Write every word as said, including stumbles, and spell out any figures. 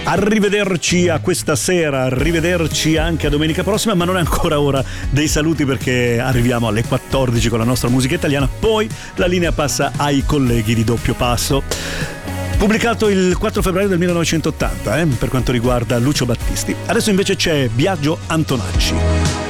Arrivederci a questa sera, arrivederci anche a domenica prossima, ma non è ancora ora dei saluti perché arriviamo alle quattordici con la nostra musica italiana, poi la linea passa ai colleghi di Doppio Passo. Pubblicato il quattro febbraio del millenovecentottanta, eh, per quanto riguarda Lucio Battisti. Adesso invece c'è Biagio Antonacci.